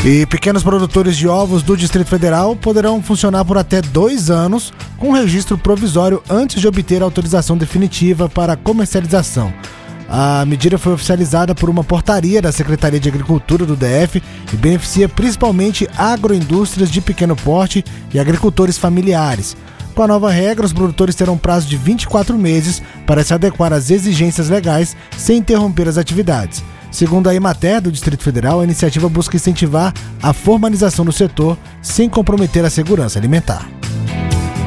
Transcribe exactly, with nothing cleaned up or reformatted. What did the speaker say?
E pequenos produtores de ovos do Distrito Federal poderão funcionar por até dois anos com registro provisório antes de obter a autorização definitiva para comercialização. A medida foi oficializada por uma portaria da Secretaria de Agricultura do D F e beneficia principalmente agroindústrias de pequeno porte e agricultores familiares. Com a nova regra, os produtores terão prazo de vinte e quatro meses para se adequar às exigências legais sem interromper as atividades. Segundo a Emater do Distrito Federal, a iniciativa busca incentivar a formalização do setor sem comprometer a segurança alimentar.